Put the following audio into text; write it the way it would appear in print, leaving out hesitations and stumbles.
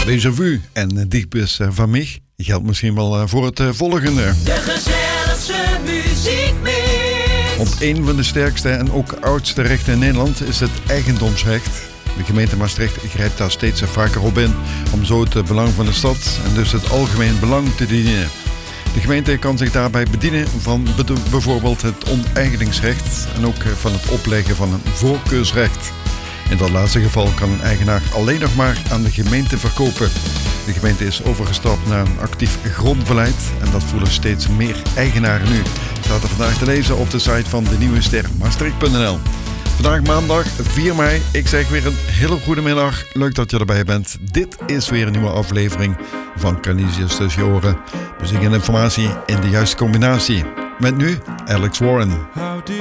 Déjà vu en Dichtbus van mij geldt misschien wel voor het volgende. De gezelligste muziekmix. Op een van de sterkste en ook oudste rechten in Nederland is het eigendomsrecht. De gemeente Maastricht grijpt daar steeds vaker op in om zo het belang van de stad en dus het algemeen belang te dienen. De gemeente kan zich daarbij bedienen van bijvoorbeeld het oneigeningsrecht en ook van het opleggen van een voorkeursrecht. In dat laatste geval kan een eigenaar alleen nog maar aan de gemeente verkopen. De gemeente is overgestapt naar een actief grondbeleid en dat voelen steeds meer eigenaren nu. Staat er vandaag te lezen op de site van de Nieuwe Ster Maastricht.nl. Vandaag maandag 4 mei. Ik zeg weer een hele goede middag. Leuk dat je erbij bent. Dit is weer een nieuwe aflevering van Canisius tussen je oren. Muziek en informatie in de juiste combinatie. Met nu Alex Warren.